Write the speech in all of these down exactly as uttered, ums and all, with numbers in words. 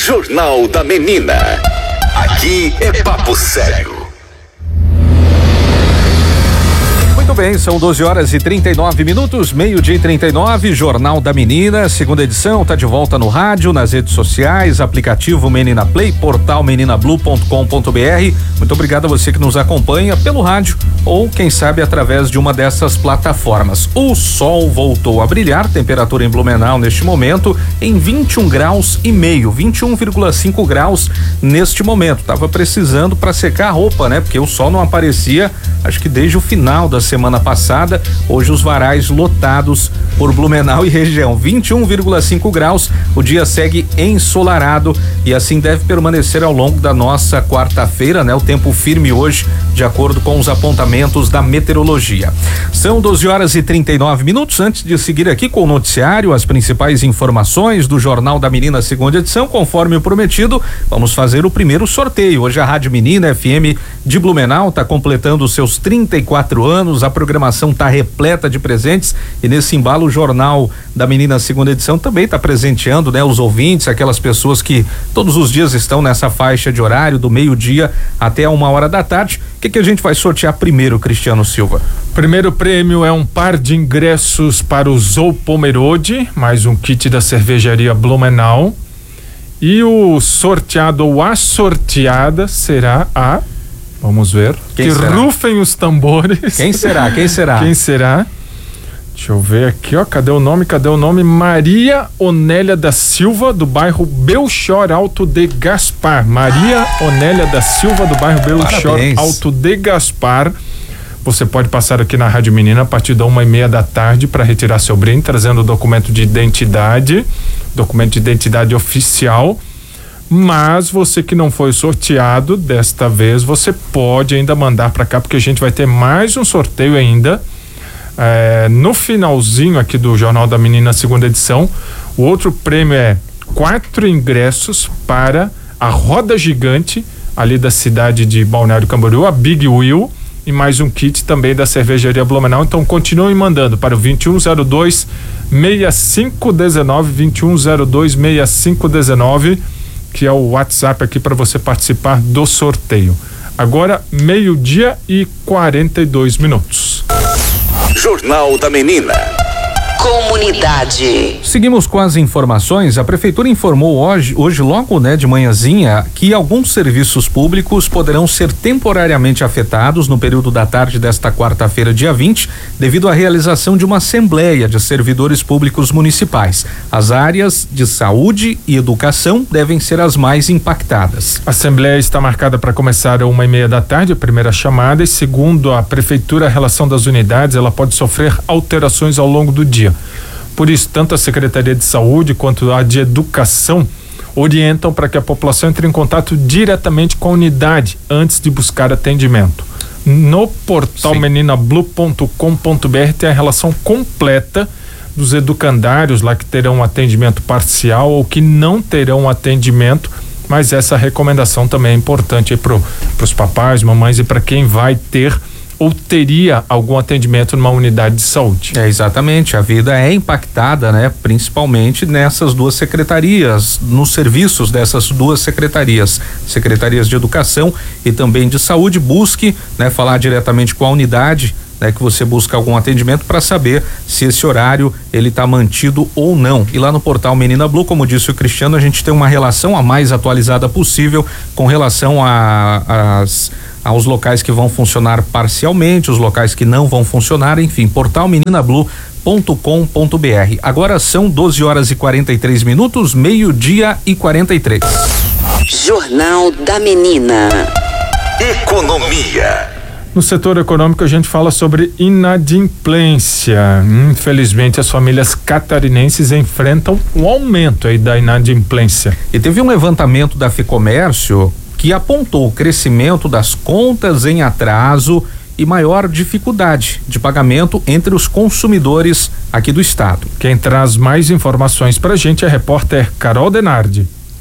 Jornal da Menina. Aqui é papo sério. Muito bem, são doze horas e trinta e nove minutos, meio-dia e trinta e nove, Jornal da Menina, segunda edição, tá de volta no rádio, nas redes sociais, aplicativo Menina Play, portal menina blue ponto com ponto br. Muito obrigado a você que nos acompanha pelo rádio ou, quem sabe, através de uma dessas plataformas. O sol voltou a brilhar, temperatura em Blumenau neste momento em vinte e um graus e meio, vinte e um vírgula cinco graus neste momento. Tava precisando para secar a roupa, né? Porque o sol não aparecia, acho que desde o final da semana semana passada. Hoje os varais lotados por Blumenau e região, vinte e um vírgula cinco graus. O dia segue ensolarado e assim deve permanecer ao longo da nossa quarta-feira, né? O tempo firme hoje, de acordo com os apontamentos da meteorologia. São doze horas e trinta e nove minutos. Antes de seguir aqui com o noticiário, as principais informações do Jornal da Menina, segunda edição, conforme o prometido, vamos fazer o primeiro sorteio. Hoje a Rádio Menina F M de Blumenau está completando os seus trinta e quatro anos. A programação está repleta de presentes e nesse embalo o Jornal da Menina segunda edição também está presenteando, né, os ouvintes, aquelas pessoas que todos os dias estão nessa faixa de horário do meio-dia até uma hora da tarde. O que que a gente vai sortear primeiro, Cristiano Silva? Primeiro prêmio é um par de ingressos para o Zoo Pomerode, mais um kit da cervejaria Blumenau. E o sorteado ou a sorteada será a... Vamos ver. Quem que será? Rufem os tambores. Quem será? Quem será? Quem será? Deixa eu ver aqui, ó. Cadê o nome? Cadê o nome? Maria Onélia da Silva, do bairro Belchor Alto de Gaspar. Maria Onélia da Silva, do bairro Belchor Parabéns. Alto de Gaspar. Você pode passar aqui na Rádio Menina a partir da uma e meia da tarde para retirar seu brinde, trazendo o documento de identidade, documento de identidade oficial. Mas você que não foi sorteado desta vez, você pode ainda mandar para cá, porque a gente vai ter mais um sorteio ainda é, no finalzinho aqui do Jornal da Menina segunda edição. O outro prêmio é quatro ingressos para a roda gigante ali da cidade de Balneário Camboriú, a Big Wheel, e mais um kit também da cervejaria Blumenau. Então continuem mandando para o vinte e um zero dois, seis cinco um nove, vinte e um zero dois, seis cinco um nove, que é o WhatsApp aqui para você participar do sorteio. Agora, meio-dia e quarenta e dois minutos. Jornal da Menina. Comunidade. Seguimos com as informações. A prefeitura informou hoje, hoje logo, né, de manhãzinha, que alguns serviços públicos poderão ser temporariamente afetados no período da tarde desta quarta-feira, dia vinte, devido à realização de uma assembleia de servidores públicos municipais. As áreas de saúde e educação devem ser as mais impactadas. A assembleia está marcada para começar a uma e meia da tarde, a primeira chamada, e segundo a prefeitura, a relação das unidades, ela pode sofrer alterações ao longo do dia. Por isso, tanto a Secretaria de Saúde quanto a de Educação orientam para que a população entre em contato diretamente com a unidade antes de buscar atendimento. No portal menina blue ponto com ponto br tem a relação completa dos educandários lá que terão atendimento parcial ou que não terão atendimento, mas essa recomendação também é importante para os papais, mamães e para quem vai ter ou teria algum atendimento numa unidade de saúde. É, exatamente, a vida é impactada, né? Principalmente nessas duas secretarias, nos serviços dessas duas secretarias, secretarias de educação e também de saúde. Busque, né, falar diretamente com a unidade, né, que você busca algum atendimento para saber se esse horário ele está mantido ou não. E lá no portal Menina Blue, como disse o Cristiano, a gente tem uma relação a mais atualizada possível com relação a as aos locais que vão funcionar parcialmente, os locais que não vão funcionar, enfim, portal menina blue ponto com ponto br. Agora são doze horas e quarenta e três minutos, meio-dia e quarenta e três. Jornal da Menina. Economia. No setor econômico, a gente fala sobre inadimplência. Infelizmente, as famílias catarinenses enfrentam um aumento aí da inadimplência. E teve um levantamento da Ficomércio que apontou o crescimento das contas em atraso e maior dificuldade de pagamento entre os consumidores aqui do estado. Quem traz mais informações pra gente é a repórter Carol Denardi.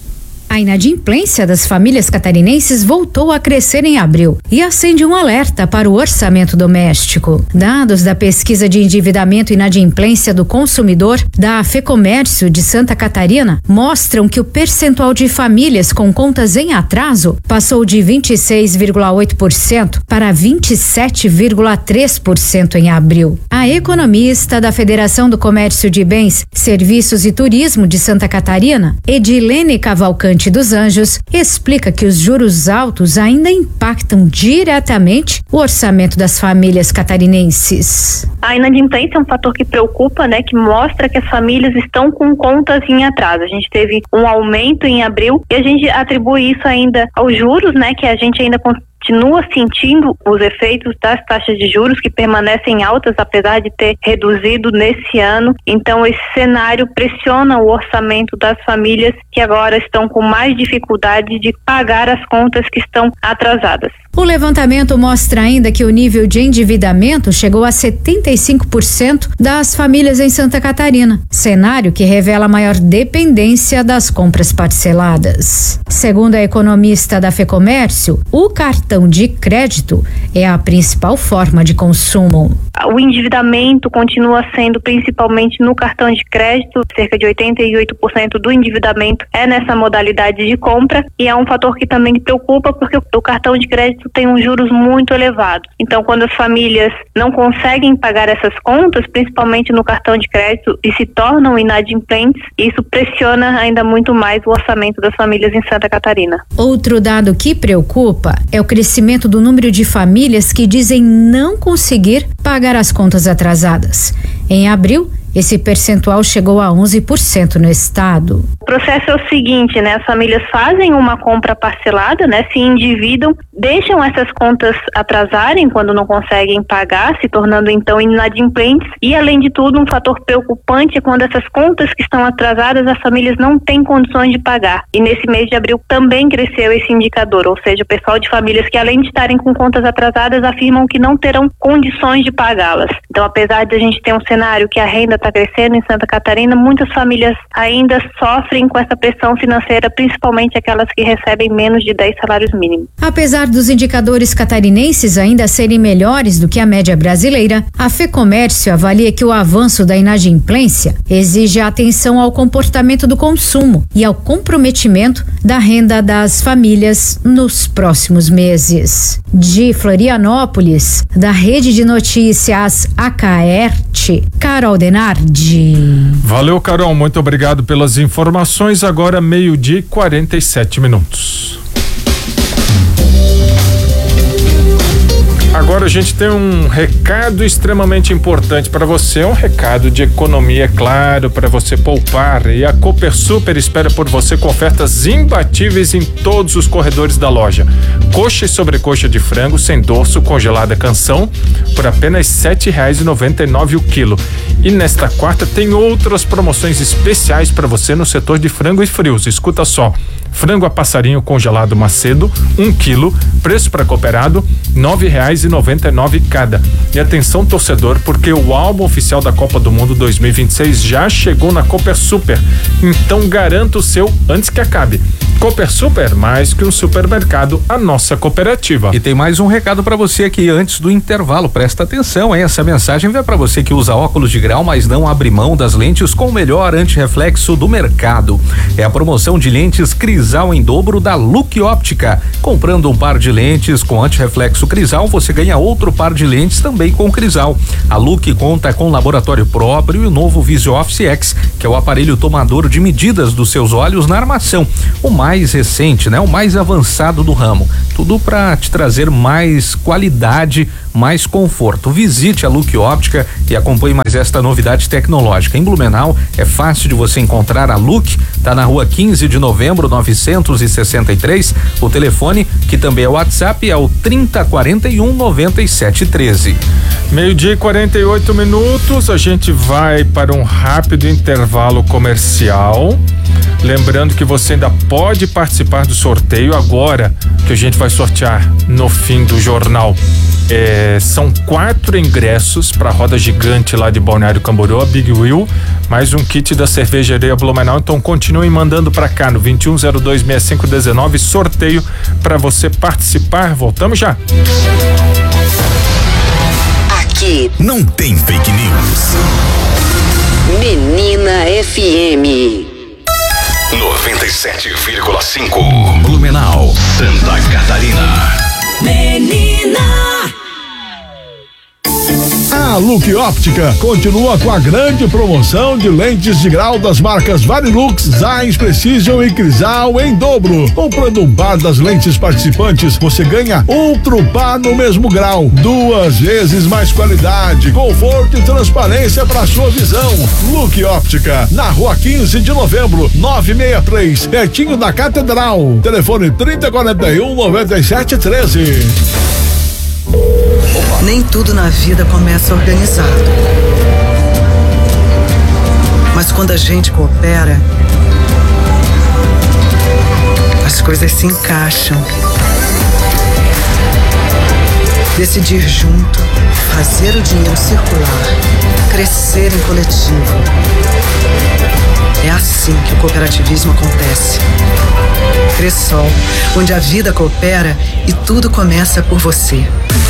A inadimplência das famílias catarinenses voltou a crescer em abril e acende um alerta para o orçamento doméstico. Dados da pesquisa de endividamento e inadimplência do consumidor da Fecomércio de Santa Catarina mostram que o percentual de famílias com contas em atraso passou de vinte e seis vírgula oito por cento para vinte e sete vírgula três por cento em abril. A economista da Federação do Comércio de Bens, Serviços e Turismo de Santa Catarina, Edilene Cavalcante dos Anjos, explica que os juros altos ainda impactam diretamente o orçamento das famílias catarinenses. A inadimplência é um fator que preocupa, né, que mostra que as famílias estão com contas em atraso. A gente teve um aumento em abril e a gente atribui isso ainda aos juros, né, que a gente ainda continua sentindo os efeitos das taxas de juros que permanecem altas, apesar de ter reduzido nesse ano. Então, esse cenário pressiona o orçamento das famílias que agora estão com mais dificuldade de pagar as contas que estão atrasadas. O levantamento mostra ainda que o nível de endividamento chegou a setenta e cinco por cento das famílias em Santa Catarina, cenário que revela a maior dependência das compras parceladas. Segundo a economista da Fecomércio, o cartão de crédito é a principal forma de consumo. O endividamento continua sendo principalmente no cartão de crédito, cerca de oitenta e oito por cento do endividamento é nessa modalidade de compra, e é um fator que também preocupa porque o cartão de crédito tem uns juros muito elevados. Então, quando as famílias não conseguem pagar essas contas, principalmente no cartão de crédito, e se tornam inadimplentes, isso pressiona ainda muito mais o orçamento das famílias em Santa Catarina. Outro dado que preocupa é o crescimento do número de famílias que dizem não conseguir pagar as contas atrasadas. Em abril, esse percentual chegou a onze por cento no estado. O processo é o seguinte, né? As famílias fazem uma compra parcelada, né? Se endividam, deixam essas contas atrasarem quando não conseguem pagar, se tornando então inadimplentes. E além de tudo, um fator preocupante é quando essas contas que estão atrasadas, as famílias não têm condições de pagar. E nesse mês de abril também cresceu esse indicador, ou seja, o pessoal de famílias que além de estarem com contas atrasadas, afirmam que não terão condições de pagá-las. Então, apesar de a gente ter um cenário que a renda está crescendo em Santa Catarina, muitas famílias ainda sofrem com essa pressão financeira, principalmente aquelas que recebem menos de dez salários mínimos. Apesar dos indicadores catarinenses ainda serem melhores do que a média brasileira, a Fecomércio avalia que o avanço da inadimplência exige atenção ao comportamento do consumo e ao comprometimento da renda das famílias nos próximos meses. De Florianópolis, da Rede de Notícias Acaerte, Carol Denardi. Valeu, Carol, muito obrigado pelas informações. Agora meio-dia e quarenta e sete minutos. Agora a gente tem um recado extremamente importante para você, um recado de economia, é claro, para você poupar. E a Cooper Super espera por você com ofertas imbatíveis em todos os corredores da loja. Coxa e sobrecoxa de frango sem dorso congelada canção por apenas sete reais e noventa e nove o quilo. E nesta quarta tem outras promoções especiais para você no setor de frango e frios. Escuta só. Frango a passarinho congelado Macedo, um quilo, preço para cooperado, nove reais e noventa e nove cada. E atenção, torcedor, porque o álbum oficial da Copa do Mundo dois mil e vinte e seis já chegou na Cooper Super. Então garanta o seu antes que acabe. Cooper Super, mais que um supermercado, a nossa cooperativa. E tem mais um recado para você aqui antes do intervalo, presta atenção, hein? Essa mensagem vai para você que usa óculos de grau, mas não abre mão das lentes com o melhor antirreflexo do mercado. É a promoção de lentes Crisal em dobro da Look Óptica. Comprando um par de lentes com antirreflexo Crisal, você ganha outro par de lentes também com Crisal. A Look conta com laboratório próprio e o novo Visio Office X, que é o aparelho tomador de medidas dos seus olhos na armação. O mais recente, né? O mais avançado do ramo. Tudo para te trazer mais qualidade, mais conforto. Visite a Look Óptica e acompanhe mais esta novidade tecnológica. Em Blumenau é fácil de você encontrar a Look, tá na rua quinze de novembro, novecentos e sessenta e três. O telefone, que também é o WhatsApp, é o trinta quarenta e um noventa e sete treze. Meio-dia e quarenta e oito minutos, a gente vai para um rápido intervalo comercial. Lembrando que você ainda pode participar do sorteio agora, que a gente vai sortear no fim do jornal. É, são quatro ingressos para a roda gigante lá de Balneário Camboriú, a Big Wheel, mais um kit da cervejaria Blumenau. Então continuem mandando para cá no vinte e um zero dois sessenta e cinco dezenove, sorteio para você participar. Voltamos já. Aqui não tem fake news. Menina F M noventa e sete vírgula cinco Blumenau, Santa Catarina. Menina. A Look Óptica continua com a grande promoção de lentes de grau das marcas Varilux, Zeiss, Precision e Crisal em dobro. Comprando um par das lentes participantes, você ganha outro par no mesmo grau. Duas vezes mais qualidade, conforto e transparência para sua visão. Look Óptica, na rua quinze de novembro, novecentos e sessenta e três, pertinho da Catedral. Telefone trinta e quarenta e um, noventa e sete treze. Nem tudo na vida começa organizado. Mas quando a gente coopera, as coisas se encaixam. Decidir junto, fazer o dinheiro circular, crescer em coletivo. É assim que o cooperativismo acontece. Cressol, onde a vida coopera e tudo começa por você.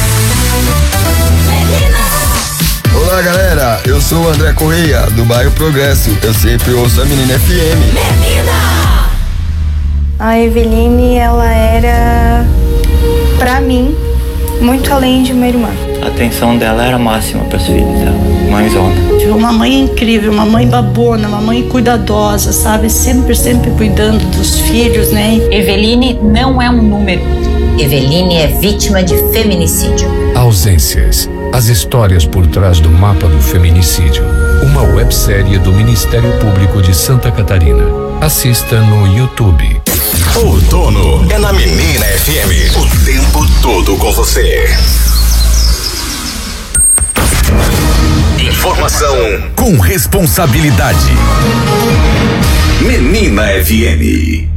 Olá galera, eu sou o André Correia, do bairro Progresso. Eu sempre ouço a Menina F M. Menina! A Eveline, ela era, pra mim, muito além de uma irmã. A atenção dela era máxima para os filhos dela, mãezona. Tive uma mãe incrível, uma mãe babona, uma mãe cuidadosa, sabe? Sempre, sempre cuidando dos filhos, né? Eveline não é um número. Eveline é vítima de feminicídio. Ausências. As histórias por trás do mapa do feminicídio. Uma websérie do Ministério Público de Santa Catarina. Assista no YouTube. Outono é na Menina F M. O tempo todo com você. Informação com responsabilidade. Menina F M.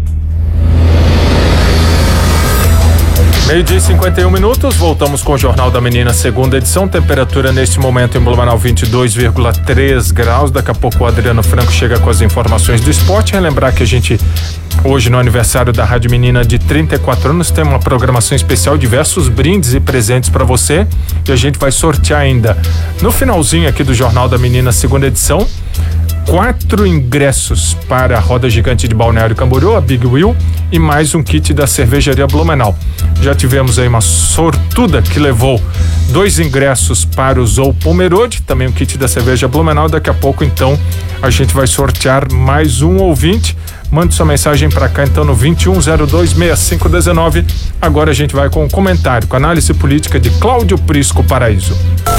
Meio-dia e cinquenta e um minutos, voltamos com o Jornal da Menina, segunda edição. Temperatura neste momento em Blumenau vinte e dois vírgula três graus. Daqui a pouco o Adriano Franco chega com as informações do esporte. Relembrar que a gente, hoje no aniversário da Rádio Menina de trinta e quatro anos, tem uma programação especial, diversos brindes e presentes para você. E a gente vai sortear ainda no finalzinho aqui do Jornal da Menina, segunda edição, quatro ingressos para a roda gigante de Balneário Camboriú, a Big Wheel, e mais um kit da cervejaria Blumenau. Já tivemos aí uma sortuda que levou dois ingressos para o Zoo Pomerode, também um kit da cerveja Blumenau. Daqui a pouco, então, a gente vai sortear mais um ouvinte. Mande sua mensagem para cá, então, no vinte e um zero dois sessenta e cinco dezenove. Agora a gente vai com um comentário, com análise política de Cláudio Prisco Paraíso.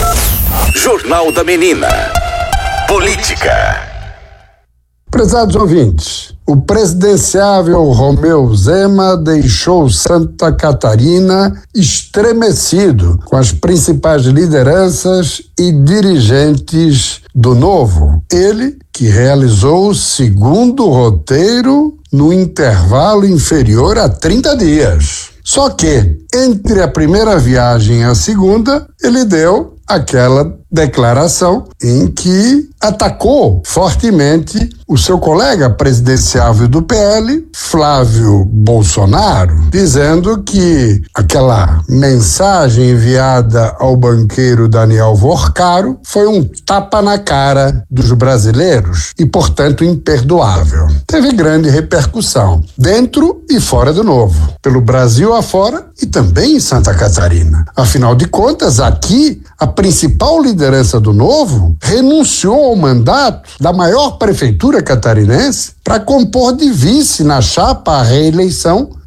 Jornal da Menina. Política. Prezados ouvintes, o presidenciável Romeu Zema deixou Santa Catarina estremecido com as principais lideranças e dirigentes do Novo. Ele, que realizou o segundo roteiro no intervalo inferior a trinta dias. Só que, entre a primeira viagem e a segunda, ele deu aquela declaração em que atacou fortemente o seu colega presidenciável do P L, Flávio Bolsonaro, dizendo que aquela mensagem enviada ao banqueiro Daniel Vorcaro foi um tapa na cara dos brasileiros e, portanto, imperdoável. Teve grande repercussão, dentro e fora do Novo, pelo Brasil afora e também em Santa Catarina. Afinal de contas, aqui, a principal liderança do Novo renunciou ao mandato da maior prefeitura catarinense para compor de vice na chapa à reeleição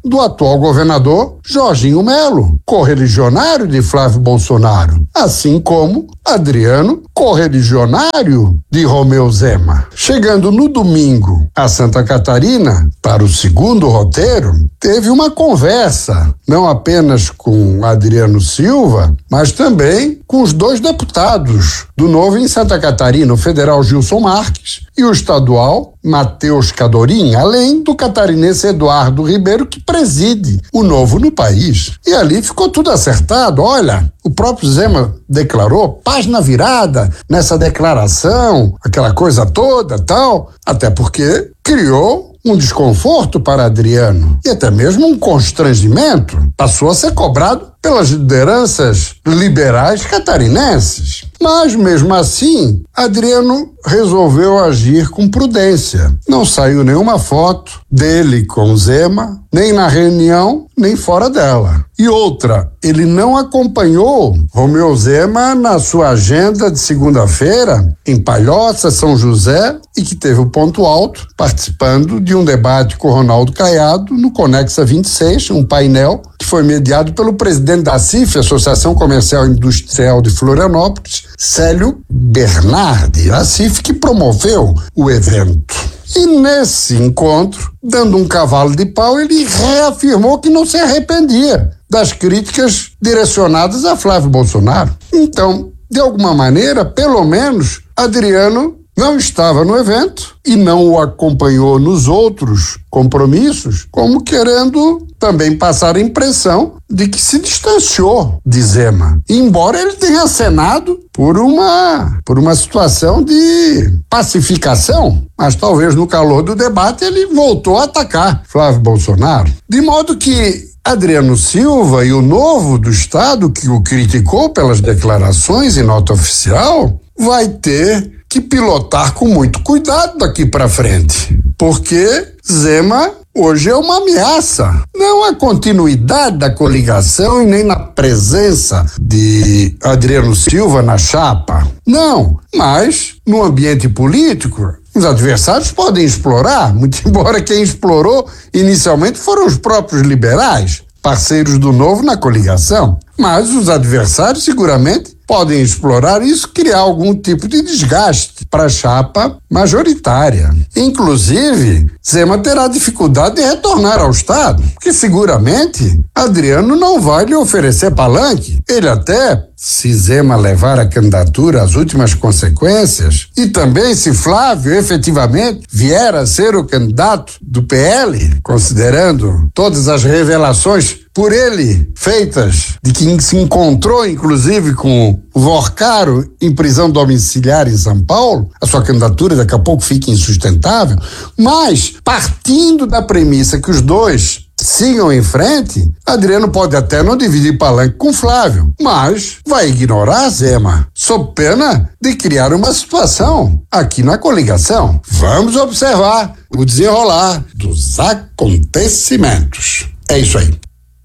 do atual governador Jorginho Melo, correligionário de Flávio Bolsonaro, assim como Adriano, correligionário de Romeu Zema. Chegando no domingo a Santa Catarina, para o segundo roteiro, teve uma conversa, não apenas com Adriano Silva, mas também com os dois deputados do Novo em Santa Catarina, o federal Gilson Marques e o estadual Matheus Cadorim, além do catarinense Eduardo Ribeiro, que preside o Novo no país. E ali ficou tudo acertado. Olha, o próprio Zema declarou página virada nessa declaração, aquela coisa toda, tal, até porque criou um desconforto para Adriano e até mesmo um constrangimento. Passou a ser cobrado pelas lideranças liberais catarinenses. Mas, mesmo assim, Adriano resolveu agir com prudência. Não saiu nenhuma foto dele com Zema, nem na reunião, nem fora dela. E outra, ele não acompanhou Romeu Zema na sua agenda de segunda-feira, em Palhoça, São José, e que teve o ponto alto, participando de um debate com Ronaldo Caiado no Conexa vinte e seis, um painel que foi mediado pelo presidente da C I F, Associação Comercial e Industrial de Florianópolis, Célio Bernardi, a C I F que promoveu o evento. E nesse encontro, dando um cavalo de pau, ele reafirmou que não se arrependia das críticas direcionadas a Flávio Bolsonaro. Então, de alguma maneira, pelo menos, Adriano não estava no evento e não o acompanhou nos outros compromissos, como querendo também passar a impressão de que se distanciou de Zema, embora ele tenha acenado por uma, por uma situação de pacificação, mas talvez no calor do debate ele voltou a atacar Flávio Bolsonaro. De modo que Adriano Silva e o Novo do Estado, que o criticou pelas declarações em nota oficial, vai ter que pilotar com muito cuidado daqui para frente, porque Zema hoje é uma ameaça, não a continuidade da coligação e nem na presença de Adriano Silva na chapa, não, mas no ambiente político os adversários podem explorar, muito embora quem explorou inicialmente foram os próprios liberais, parceiros do Novo na coligação, mas os adversários seguramente podem explorar isso, criar algum tipo de desgaste para a chapa majoritária. Inclusive, Zema terá dificuldade de retornar ao Estado, porque seguramente Adriano não vai lhe oferecer palanque. Ele até, se Zema levar a candidatura às últimas consequências, e também se Flávio efetivamente vier a ser o candidato do P L, considerando todas as revelações por ele feitas, de que se encontrou inclusive com o Vorcaro em prisão domiciliar em São Paulo, a sua candidatura daqui a pouco fica insustentável, mas partindo da premissa que os dois sigam em frente, Adriano pode até não dividir palanque com Flávio, mas vai ignorar Zema, sob pena de criar uma situação aqui na coligação. Vamos observar o desenrolar dos acontecimentos. É isso aí.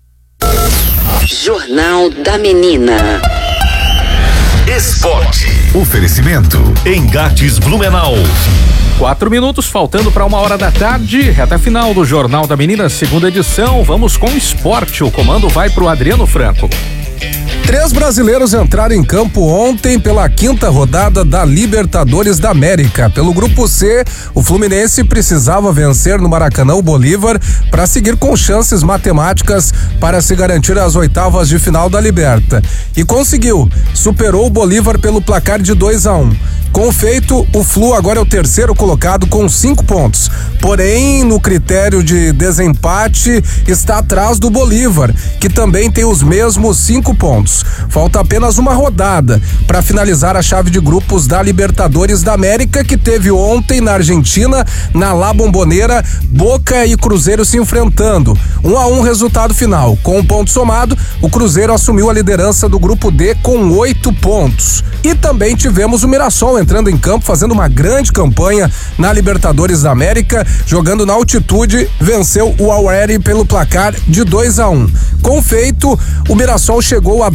Jornal da Menina. Esporte. Oferecimento. Engates Blumenau. Quatro minutos faltando para uma hora da tarde, reta final do Jornal da Menina, segunda edição. Vamos com o esporte. O comando vai para o Adriano Franco. Três brasileiros entraram em campo ontem pela quinta rodada da Libertadores da América. Pelo Grupo C, o Fluminense precisava vencer no Maracanã o Bolívar para seguir com chances matemáticas para se garantir as oitavas de final da Liberta. E conseguiu, superou o Bolívar pelo placar de dois a um. Com o feito, o Flu agora é o terceiro colocado com cinco pontos. Porém, no critério de desempate, está atrás do Bolívar, que também tem os mesmos cinco pontos. Falta apenas uma rodada para finalizar a chave de grupos da Libertadores da América, que teve ontem na Argentina, na La Bombonera, Boca e Cruzeiro se enfrentando. Um a um resultado final. Com um ponto somado, o Cruzeiro assumiu a liderança do Grupo D com oito pontos. E também tivemos o Mirassol entrando em campo, fazendo uma grande campanha na Libertadores da América, jogando na altitude, venceu o Already pelo placar de dois a um. Com feito, o Mirassol chegou a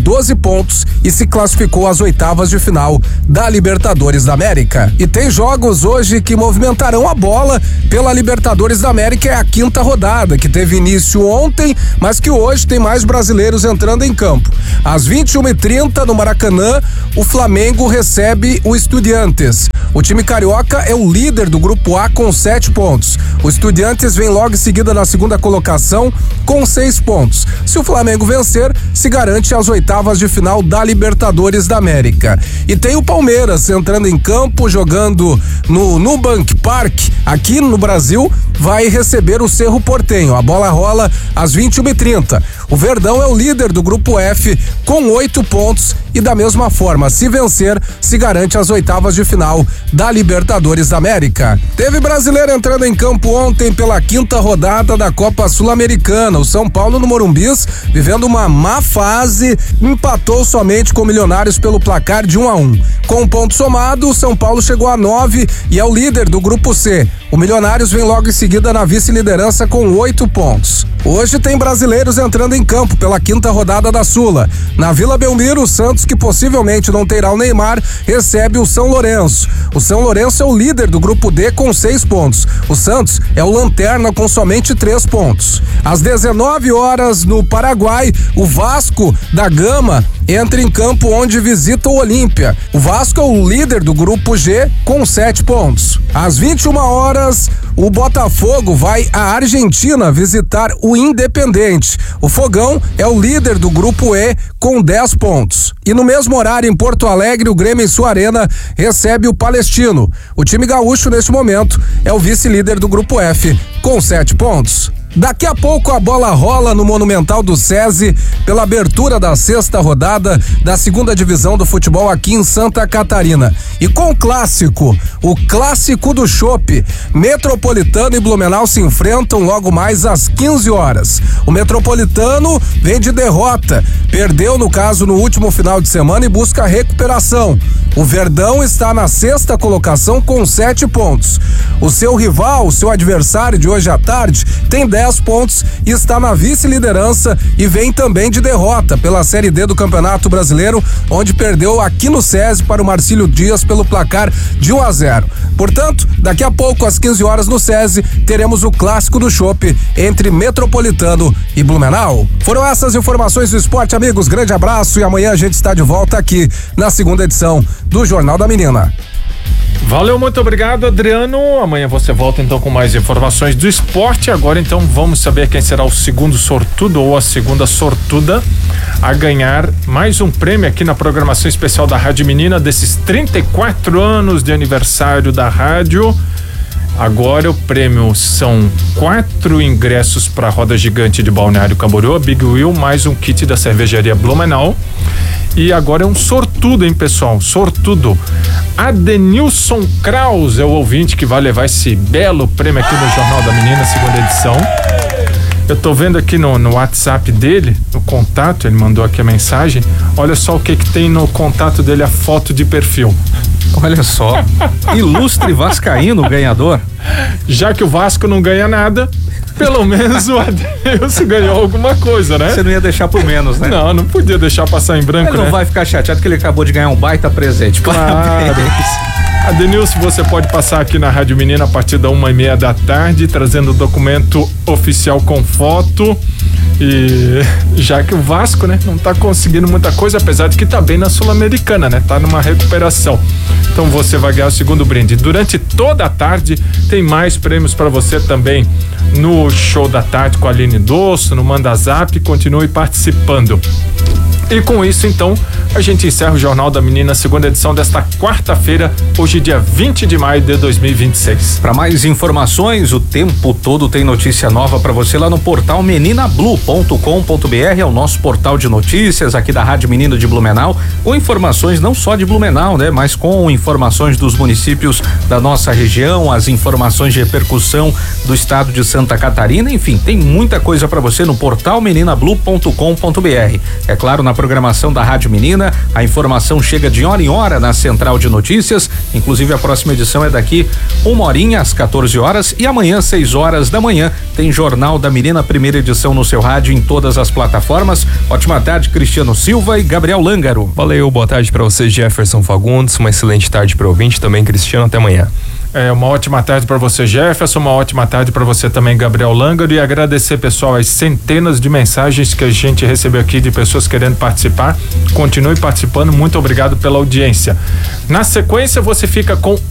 doze pontos e se classificou às oitavas de final da Libertadores da América. E tem jogos hoje que movimentarão a bola pela Libertadores da América, é a quinta rodada, que teve início ontem, mas que hoje tem mais brasileiros entrando em campo. Às vinte e uma e trinta, no Maracanã, o Flamengo recebe o Estudiantes. O time carioca é o líder do Grupo A com sete pontos. O Estudiantes vem logo em seguida na segunda colocação com seis pontos. Se o Flamengo vencer, se garante às oitavas de final da Libertadores da América. E tem o Palmeiras entrando em campo, jogando no Nubank Park, aqui no Brasil, vai receber o Cerro Porteño. A bola rola às vinte e uma e trinta. O Verdão é o líder do Grupo F com oito pontos e da mesma forma, se vencer, se garante às oitavas de final da Libertadores da América. Teve brasileiro entrando em campo ontem pela quinta rodada da Copa Sul-Americana. O São Paulo no Morumbis, vivendo uma má fase, empatou somente com o Milionários pelo placar de um a um. Com um ponto somado, o São Paulo chegou a nove e é o líder do Grupo C. O Milionários vem logo em seguida na vice-liderança com oito pontos. Hoje tem brasileiros entrando em campo pela quinta rodada da Sula. Na Vila Belmiro, o Santos, que possivelmente não terá o Neymar, recebe o São Lourenço. O São Lourenço é o líder do Grupo D com seis pontos. O Santos é o lanterna com somente três pontos. Às dezenove horas, no Paraguai, o Vasco da Gama entra em campo onde visita o Olímpia. O Vasco é o líder do Grupo G com sete pontos. Às vinte e uma horas, o Botafogo vai à Argentina visitar o Independente. O Fogão é o líder do Grupo E com dez pontos. E no mesmo horário, em Porto Alegre, o Grêmio em sua arena recebe o Palestino. O time gaúcho, neste momento, é o vice-líder do Grupo F com sete pontos. Daqui a pouco a bola rola no Monumental do SESI pela abertura da sexta rodada da segunda divisão do futebol aqui em Santa Catarina. E com o clássico, o clássico do chopp, Metropolitano e Blumenau se enfrentam logo mais às quinze horas. O Metropolitano vem de derrota, perdeu no caso no último final de semana e busca recuperação. O Verdão está na sexta colocação com sete pontos. O seu rival, o seu adversário de hoje à tarde, tem dez pontos e está na vice-liderança e vem também de derrota pela Série D do Campeonato Brasileiro, onde perdeu aqui no SESI para o Marcílio Dias pelo placar de um a zero. Portanto, daqui a pouco, às quinze horas no SESI, teremos o clássico do chopp entre Metropolitano e Blumenau. Foram essas informações do esporte, amigos. Grande abraço e amanhã a gente está de volta aqui na segunda edição do Jornal da Menina. Valeu, muito obrigado, Adriano. Amanhã você volta então com mais informações do esporte. Agora então vamos saber quem será o segundo sortudo ou a segunda sortuda a ganhar mais um prêmio aqui na programação especial da Rádio Menina desses trinta e quatro anos de aniversário da rádio. Agora o prêmio são quatro ingressos para a Roda Gigante de Balneário Camboriú, a Big Wheel, mais um kit da cervejaria Blumenau. E agora é um sortudo, hein, pessoal? Sortudo. Adenilson Kraus é o ouvinte que vai levar esse belo prêmio aqui no Jornal da Menina, segunda edição. Eu tô vendo aqui no, no WhatsApp dele, no contato, ele mandou aqui a mensagem. Olha só o que que tem no contato dele, a foto de perfil. Olha só, ilustre vascaíno ganhador. Já que o Vasco não ganha nada, pelo menos o Adenilson ganhou alguma coisa, né? Você não ia deixar por menos, né? Não, não podia deixar passar em branco, ele não né? vai ficar chateado que ele acabou de ganhar um baita presente. Claro. Adenilson, você pode passar aqui na Rádio Menina a partir da uma e meia da tarde, trazendo o documento oficial com foto. E já que o Vasco, né, não tá conseguindo muita coisa, apesar de que tá bem na Sul-Americana, né? Tá numa recuperação. Então você vai ganhar o segundo brinde. Durante toda a tarde tem mais prêmios para você também no Show da Tarde com a Aline Dosso, no Manda Zap. Continue participando. E com isso, então, a gente encerra o Jornal da Menina, segunda edição desta quarta-feira, hoje dia vinte de maio de dois mil e vinte e seis. Para mais informações, o tempo todo tem notícia nova para você lá no portal menina blue ponto com ponto br, é o nosso portal de notícias aqui da Rádio Menino de Blumenau, com informações não só de Blumenau, né, mas com informações dos municípios da nossa região, as informações de repercussão do estado de Santa Catarina, enfim, tem muita coisa para você no portal menina blue ponto com ponto br. É claro, na programação da Rádio Menina. A informação chega de hora em hora na Central de Notícias. Inclusive, a próxima edição é daqui uma horinha, às quatorze horas. E amanhã, seis horas da manhã, tem Jornal da Menina, primeira edição no seu rádio em todas as plataformas. Ótima tarde, Cristiano Silva e Gabriel Lângaro. Valeu, boa tarde para você, Jefferson Fagundes. Uma excelente tarde para o ouvinte, também Cristiano, até amanhã. É, uma ótima tarde para você, Jefferson, uma ótima tarde para você também, Gabriel Lângaro, e agradecer, pessoal, as centenas de mensagens que a gente recebeu aqui de pessoas querendo participar. Continue participando, muito obrigado pela audiência. Na sequência, você fica com